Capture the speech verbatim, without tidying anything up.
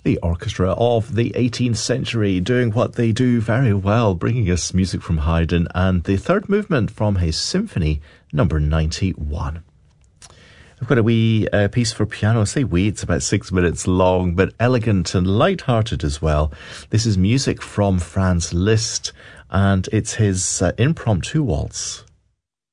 The orchestra of the eighteenth century doing what they do very well, bringing us music from Haydn and the third movement from his Symphony number ninety-one. I've got a wee uh, piece for piano. I say wee, it's about six minutes long, but elegant and light-hearted as well. This is music from Franz Liszt, and it's his uh, impromptu waltz.